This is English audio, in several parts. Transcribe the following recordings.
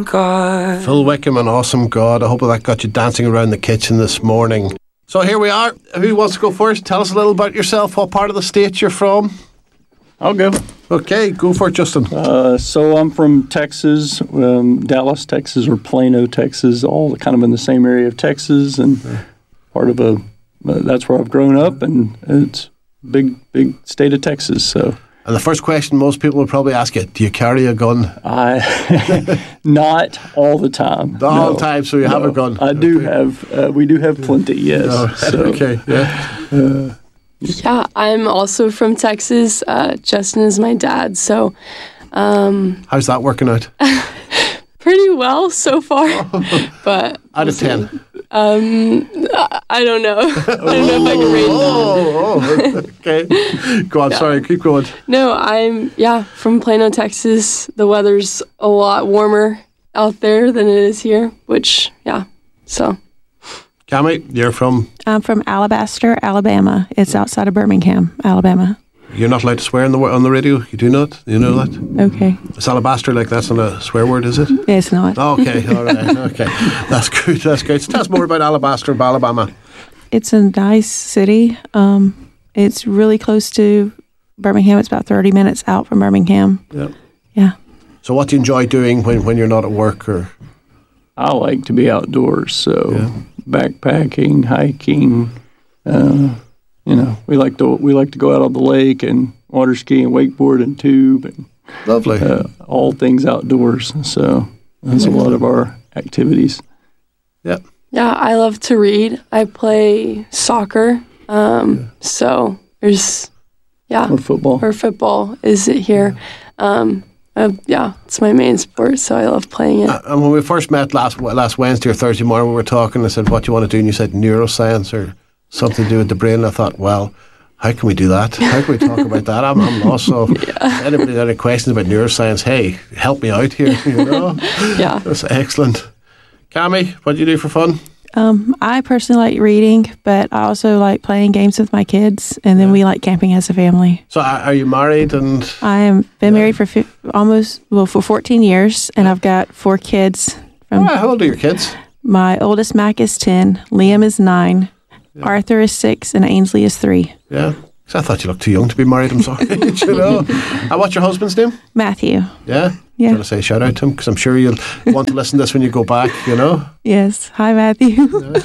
God. Phil Wickham, An Awesome God. I hope that got you dancing around the kitchen this morning. So here we are. Who wants to go first? Tell us a little about yourself. What part of the state you're from? I'll go. Okay, go for it, Justin. So I'm from Texas, Dallas, Texas, or Plano, Texas, all kind of in the same area of Texas, and part of that's where I've grown up, and it's big state of Texas. So. And the first question most people will probably ask you, do you carry a gun? Not all the time. Not all the time, so you have a gun. I do have, we do have plenty, yes. Okay, yeah. Yeah, I'm also from Texas. Justin is my dad, so... how's that working out? Pretty well so far, but... Out of 10? I don't know. I don't know if I can rate that. Okay. Go on, sorry, keep going. No, I'm, from Plano, Texas. The weather's a lot warmer out there than it is here, which, so... Cammy, you're from? I'm from Alabaster, Alabama. It's outside of Birmingham, Alabama. You're not allowed to swear on the radio? You do not? You know that? Okay. It's Alabaster, like that's not a swear word, is it? It's not. Okay, all right, okay. That's good, that's good. So tell us more about Alabaster, Alabama. It's a nice city. It's really close to Birmingham. It's about 30 minutes out from Birmingham. Yeah. So what do you enjoy doing when you're not at work? Or? I like to be outdoors, so backpacking, hiking. We like to go out on the lake and water ski and wakeboard and tube and lovely, all things outdoors. So that's a lot of our activities. Yeah. Yeah, I love to read. I play soccer. So there's or football is it here. It's my main sport, so I love playing it. And when we first met last Wednesday or Thursday morning, we were talking. I said, "What do you want to do?" And you said neuroscience or something to do with the brain. And I thought, well, how can we do that? How can we talk about that? I'm lost. So, anybody got any questions about neuroscience? Hey, help me out here. Yeah, that's excellent. Cammy, what do you do for fun? I personally like reading, but I also like playing games with my kids, and then we like camping as a family. So are you married? And I am been married for for 14 years, and I've got 4 kids. How old are your kids? My oldest Mac is 10, Liam is 9, Arthur is 6, and Ainsley is 3. Yeah. So I thought you looked too young to be married. I'm sorry. And what's your husband's name? Matthew. Yeah? Yeah. I'm going to say shout out to him because I'm sure you'll want to listen to this when you go back, Yes. Hi, Matthew.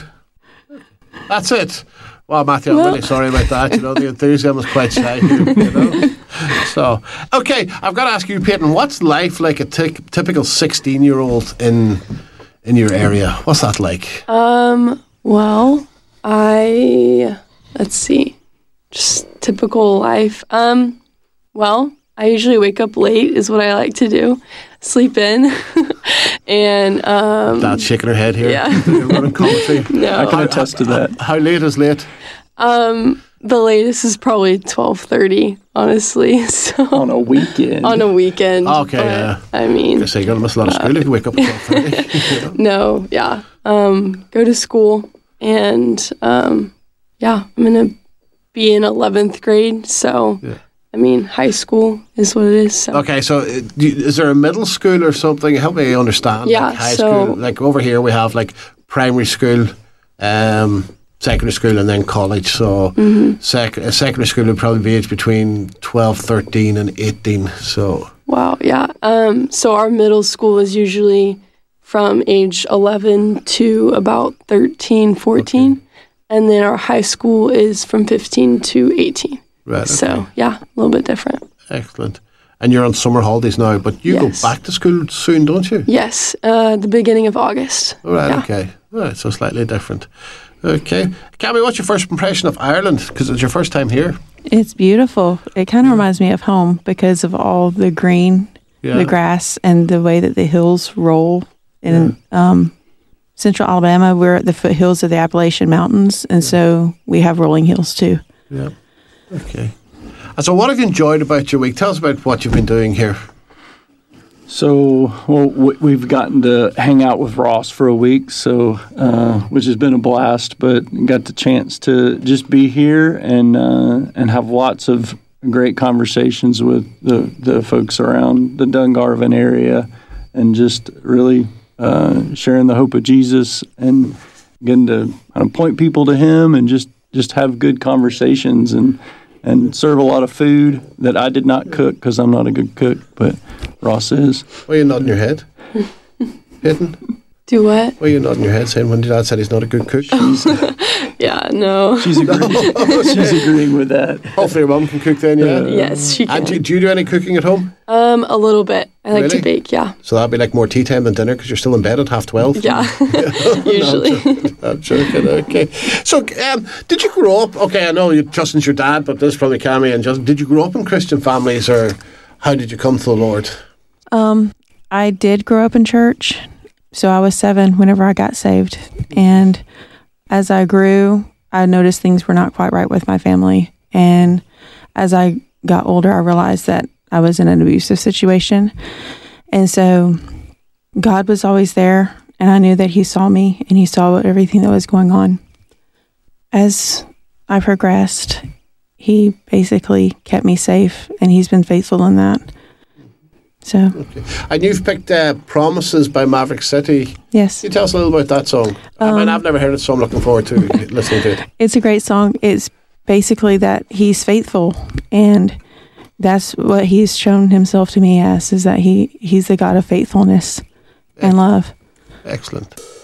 That's it. Well, Matthew, I'm really sorry about that. The enthusiasm was quite shy here, So, okay, I've got to ask you, Peyton, what's life like a typical 16-year-old in your area? What's that like? Well, let's see. Just typical life. Well, I usually wake up late is what I like to do. Sleep in. And Dad's shaking her head here. Yeah. You're running commentary. No. I can attest to that. How late is late? The latest is probably 12:30, honestly. So on a weekend. On a weekend. Okay, yeah. I mean, I say you're gonna miss a lot of school if you wake up at 12:30. No, yeah. Go to school, and I'm gonna be in 11th grade. So. Yeah. I mean, high school is what it is. So. Okay, so is there a middle school or something? Help me understand. Yeah, like high school. Like over here, we have like primary school, secondary school, and then college. So secondary school would probably be aged between 12, 13, and 18. So. Wow, yeah. So our middle school is usually from age 11 to about 13, 14. Okay. And then our high school is from 15 to 18. Right. Okay. So, a little bit different. Excellent. And you're on summer holidays now, but you go back to school soon, don't you? Yes, the beginning of August. All right, okay. All right, so slightly different. Okay. Cammy, what's your first impression of Ireland? Because it's your first time here. It's beautiful. It kind of reminds me of home because of all the green, the grass, and the way that the hills roll. In central Alabama, we're at the foothills of the Appalachian Mountains, and so we have rolling hills too. Yeah. Okay. And so what have you enjoyed about your week? Tell us about what you've been doing here. So, we've gotten to hang out with Ross for a week, so which has been a blast, but got the chance to just be here and have lots of great conversations with the folks around the Dungarvan area and just really sharing the hope of Jesus and getting to kind of point people to Him and just have good conversations and serve a lot of food that I did not cook because I'm not a good cook, but Ross is. Why are you nodding your head? Peyton? Do what? Why are you nodding your head saying when your dad said he's not a good cook? Yeah, no. She's agreeing with that. Hopefully your mum can cook then, yeah? Yes, she can. And do you do any cooking at home? A little bit. I like Really? to bake, yeah. So that'd be like more tea time than dinner because you're still in bed at 12:30? Yeah, usually. I'm joking, okay. So, did you grow up, okay, I know Justin's your dad, but this is probably Cammy and Justin, did you grow up in Christian families or how did you come to the Lord? I did grow up in church, so I was 7 whenever I got saved. And as I grew, I noticed things were not quite right with my family. And as I got older, I realized that I was in an abusive situation. And so God was always there, and I knew that He saw me and He saw everything that was going on. As I progressed, He basically kept me safe, and He's been faithful in that. So, Okay. And you've picked Promises by Maverick City. yes. Can you tell us a little about that song? I mean, I've never heard it, so I'm looking forward to listening to it. It's a great song. It's basically that He's faithful, and that's what He's shown Himself to me as, is that He's the God of faithfulness and love. Excellent.